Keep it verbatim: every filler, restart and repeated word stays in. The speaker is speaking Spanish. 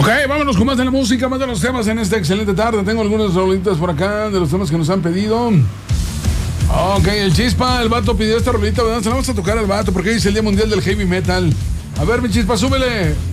Ok, vámonos con más de la música, más de los temas en esta excelente tarde. Tengo algunas rolitas por acá de los temas que nos han pedido. Ok, el Chispa, el vato pidió esta rolita, ¿verdad? Se la vamos a tocar al vato porque hoy es el Día Mundial del Heavy Metal. A ver, mi Chispa, súbele.